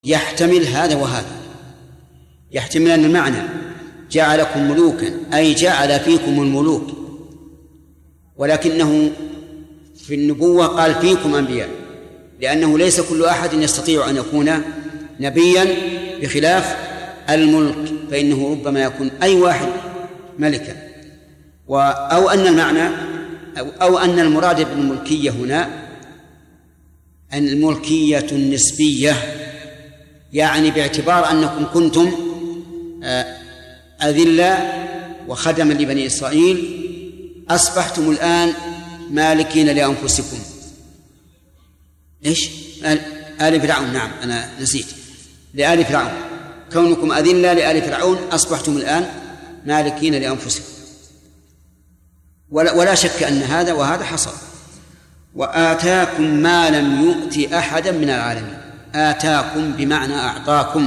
يحتمل هذا وهذا. يحتمل أن المعنى جعلكم ملوكا أي جعل فيكم الملوك، ولكنه في النبوة قال فيكم أنبياء، لأنه ليس كل أحد يستطيع أن يكون نبيا، بخلاف الملك فإنه ربما يكون أي واحد ملكا. أو أن المعنى أو أن المراد بالملكية هنا أن الملكية النسبية، يعني باعتبار أنكم كنتم أذلاء وخدما لبني إسرائيل أصبحتم الآن مالكين لأنفسكم. إيش؟ آل فرعون، نعم أنا نسيت، لآل فرعون، كونكم أذلاء لآل فرعون أصبحتم الآن مالكين لأنفسكم. ولا شك أن هذا وهذا حصل. وآتاكم ما لم يؤت أحدا من العالمين. آتاكم بمعنى أعطاكم،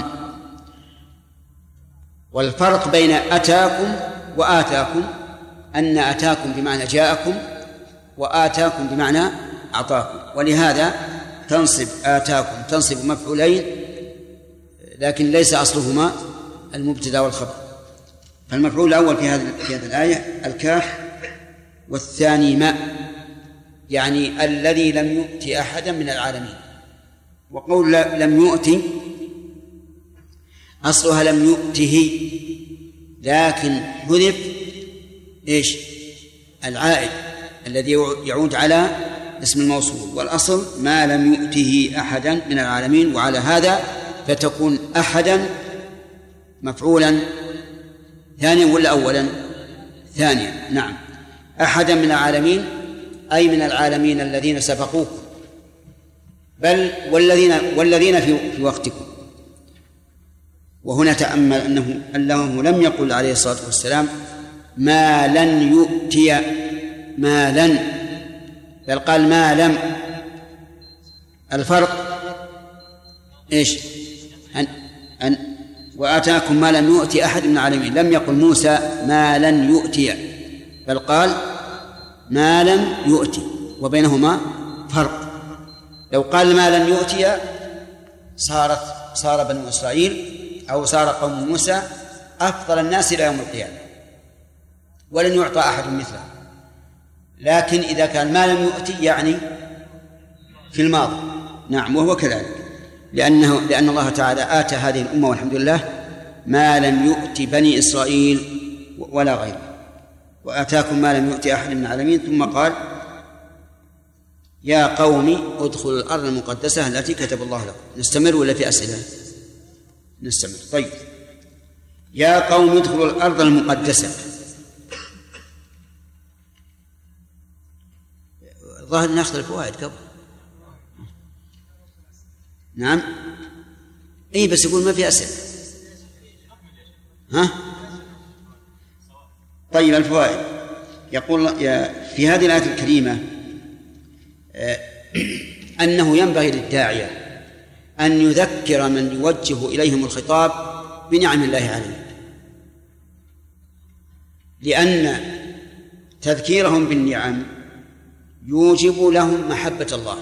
والفرق بين أتاكم وآتاكم أن أتاكم بمعنى جاءكم، وآتاكم بمعنى أعطاكم، ولهذا تنصب آتاكم تنصب مفعولين، لكن ليس أصلهما المبتدأ والخبر. فالمفعول الأول في هذه الآية الكاف، والثاني ما، يعني الذي لم يؤت أحدا من العالمين. وقول لم يؤت أصلها لم يؤته، لكن حذف إيش؟ العائد الذي يعود على اسم الموصول، والأصل ما لم يؤته أحدا من العالمين. وعلى هذا فتكون أحدا مفعولا ثانيا ولا أولا؟ ثانيا، نعم، أحدا من العالمين أي من العالمين الذين سبقوكم، بل والذين في وقتكم. وهنا تأمل أنه لم يقل عليه الصلاة والسلام ما لن يؤتي ما لن، بل قال ما لم. الفرق إيش؟ أن وآتاكم ما لم يؤتي أحد من العالمين. لم يقل موسى ما لن يؤتي، بل قال ما لم يؤتي، وبينهما فرق. لو قال ما لن يؤتي صار بنو إسرائيل أو صار قوم موسى أفضل الناس إلى يوم القيامة، ولن يعطى أحد مثله. لكن إذا كان ما لم يؤتي يعني في الماضي، نعم، وهو كذلك، لأن الله تعالى آتى هذه الأمة والحمد لله ما لم يؤتي بني إسرائيل ولا غيره. وآتاكم ما لم يؤتي أحد من العالمين. ثم قال يا قوم ادخلوا الأرض المقدسة التي كتب الله لكم. نستمر ولا في أسئلة؟ نستمر. طيب، يا قوم ادخلوا الأرض المقدسة. ظاهر ناخذ الفوائد قبل. نعم، اي بس يقول ما في أسئلة. ها؟ طيب، الفوائد. يقول في هذه الآية الكريمة أنه ينبغي للداعية أن يذكر من يوجه إليهم الخطاب بنعم الله عليهم، لأن تذكيرهم بالنعم يوجب لهم محبة الله.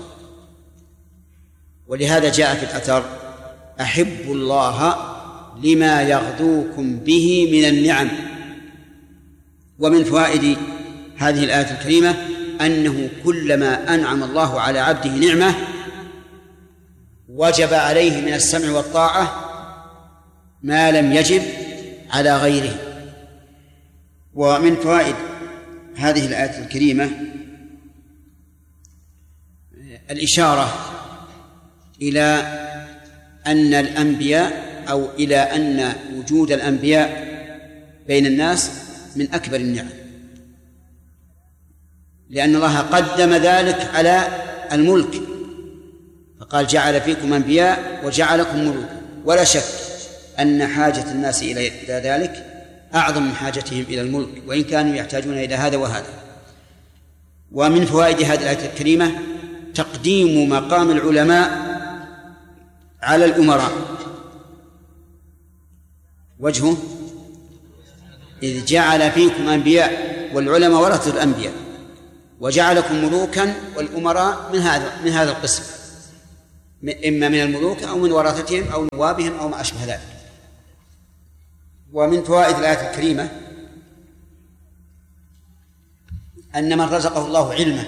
ولهذا جاء في الأثر أحبوا الله لما يغدوكم به من النعم. ومن فوائد هذه الآية الكريمة أنه كلما أنعم الله على عبده نعمة وجب عليه من السمع والطاعة ما لم يجب على غيره. ومن فوائد هذه الآية الكريمة الإشارة إلى أن الأنبياء أو إلى أن وجود الأنبياء بين الناس من أكبر النعم، لأن الله قدم ذلك على الملك، فقال جعل فيكم أنبياء وجعلكم ملوكا. ولا شك أن حاجة الناس إلى ذلك أعظم من حاجتهم إلى الملك، وإن كانوا يحتاجون إلى هذا وهذا. ومن فوائد هذه الآية الكريمة تقديم مقام العلماء على الأمراء. وجهه إذ جعل فيكم أنبياء، والعلماء ورثة الأنبياء، وجعلكم ملوكا والأمراء من هذا القسم. إما من الملوك أو من ورثتهم أو نوابهم أو ما أشبه ذلك. ومن فوائد الآية الكريمة أن من رزقه الله علما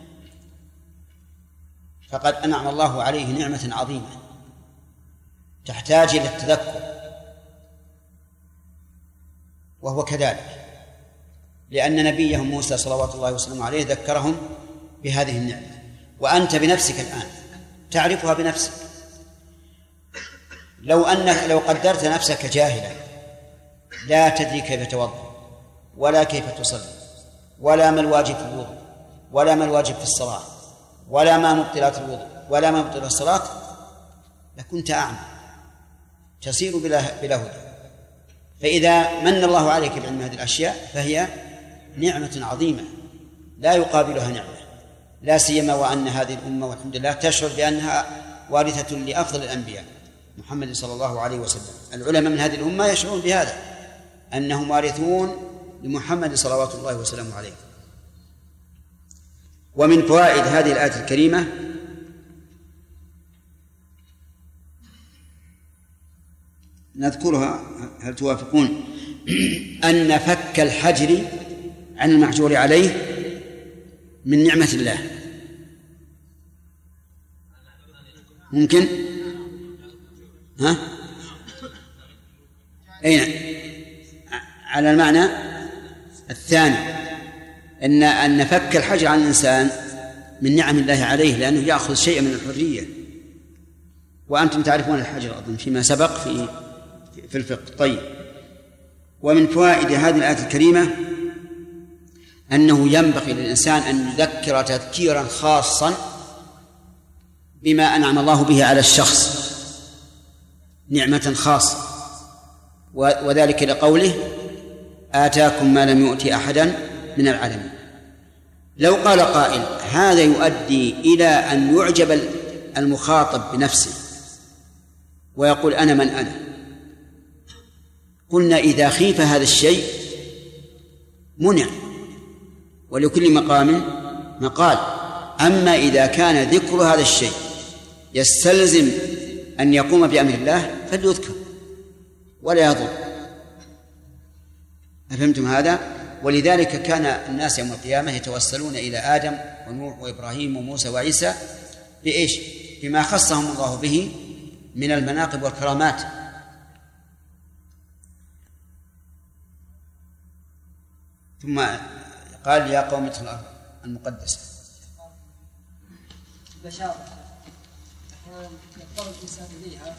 فقد أنعم الله عليه نعمة عظيمة تحتاج إلى التذكر، وهو كذلك، لأن نبيهم موسى صلوات الله وسلامه عليه ذكرهم بهذه النعمة. وأنت بنفسك الآن تعرفها بنفسك. لو قدرت نفسك جاهلا لا تدري كيف توضأ ولا كيف تصلي ولا ما الواجب في الوضوء ولا ما الواجب في الصلاة ولا ما مبطلات الوضوء ولا ما مبطلات الصلاة، لكنت أعمى تصير بلا هدى. فإذا من الله عليك بعلم هذه الأشياء فهي نعمة عظيمة لا يقابلها نعمة، لا سيما وأن هذه الأمة والحمد لله تشعر بأنها وارثة لأفضل الأنبياء محمد صلى الله عليه وسلم. العلماء من هذه الأمة يشعرون بهذا، أنهم وارثون لمحمد صلوات الله وسلامه عليه. ومن فوائد هذه الآية الكريمة نذكرها، هل توافقون؟ أن فك الحجر عن المحجور عليه من نعمة الله. ممكن؟ ها؟ أين؟ على المعنى الثاني، أن فك الحجر عن الإنسان من نعم الله عليه، لأنه يأخذ شيئا من الحرية. وأنتم تعرفون الحجر أظن فيما سبق في الفقه. طيب، ومن فوائد هذه الآية الكريمة أنه ينبغي للإنسان أن يذكر تذكيرا خاصا بما أنعم الله به على الشخص نعمة خاصة، وذلك لقوله آتاكم ما لم يؤت أحدا من العالمين. لو قال قائل هذا يؤدي إلى أن يعجب المخاطب بنفسه ويقول أنا من أنا، قلنا إذا خيف هذا الشيء منع، ولكل مقام مقال. أما إذا كان ذكر هذا الشيء يستلزم أن يقوم بأمر الله فليذكر ولا يضر. أفهمتم هذا؟ ولذلك كان الناس يوم القيامة يتوسلون إلى آدم ونوح وإبراهيم وموسى وعيسى بإيش؟ بما خصهم الله به من المناقب والكرامات. ثم قال يا قوم ادخلوا الأرض المقدسة. بشارة يضطر الإنسان إليها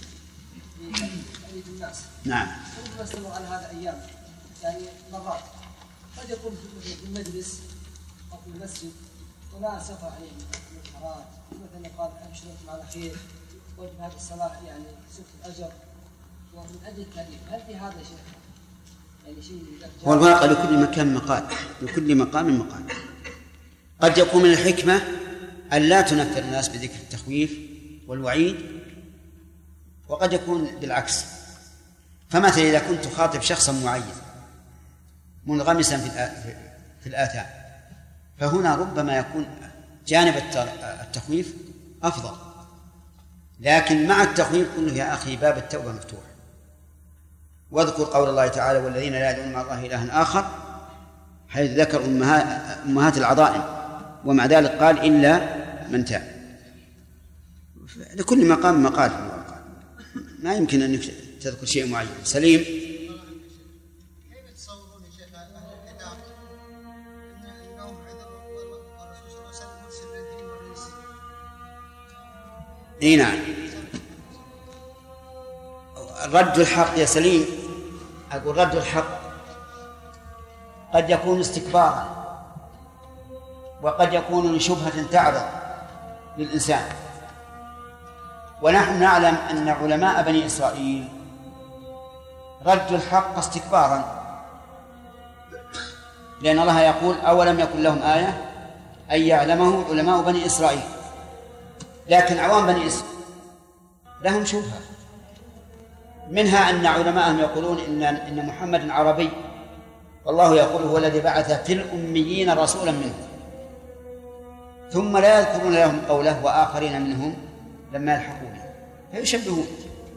في الناس. نعم. ربما استمر على هذا أيام، يعني مرات قد يكون في المجلس أو في المسجد ولا سفر عليه من الحرام، مثلا قال أبشركم على خير وجب هذه الصلاة يعني ست الأجر ومن أجل التعليم. هل في هذا شيء؟ يعني شيء هو الواقع لكل مكان مقال، لكل مقام مقال. قد يكون من الحكمة أن لا تنفر الناس بذكر التخويف والوعيد، وقد يكون بالعكس. فمثلا إذا كنت تخاطب شخصا معين منغمسا في الآثام، فهنا ربما يكون جانب التخويف أفضل، لكن مع التخويف قل يا أخي باب التوبة مفتوح. واذكر قول الله تعالى والذين لا يدعون مع الله إلها آخر، حيث ذكر أمهات العظائم، ومع ذلك قال إلا من تاب. لكل مقام مقال، ما يمكن أن تذكر شيء معين. سليم. كيف تصورون يا شيخ أهل الكتاب أنهم والرسول صلى الله عليه وسلم مرسل للدين والرئيسي؟ اي نعم. رد الحق يا سليم، أقول رد الحق قد يكون استكبارا، وقد يكون لشبهة تعرض للإنسان. ونحن نعلم أن علماء بني إسرائيل ردوا الحق استكبارا، لأن الله يقول أولم يكن لهم آية أن يعلمه علماء بني إسرائيل. لكن عوام بني إسرائيل لهم شبهة، منها أن علماءهم يقولون إن محمد عربي، والله يقول هو الذي بعث في الأميين رسولا منهم، ثم لا يذكرون لهم قوله وآخرين منهم لما يلحقوا به فيشبهون.